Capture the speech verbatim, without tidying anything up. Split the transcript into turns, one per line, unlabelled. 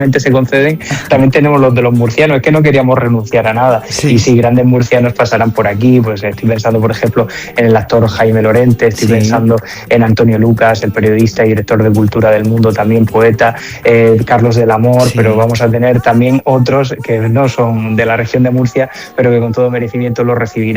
se conceden, también tenemos los de los murcianos, es que no queríamos renunciar a nada. Sí. Y si grandes murcianos pasarán por aquí, pues estoy pensando, por ejemplo, en el actor Jaime Lorente, estoy sí. pensando en Antonio Lucas, el periodista y director de Cultura del Mundo, también poeta, eh, Carlos del Amor, sí. pero vamos a tener también otros que no son de la región de Murcia, pero que con todo merecimiento lo recibirán.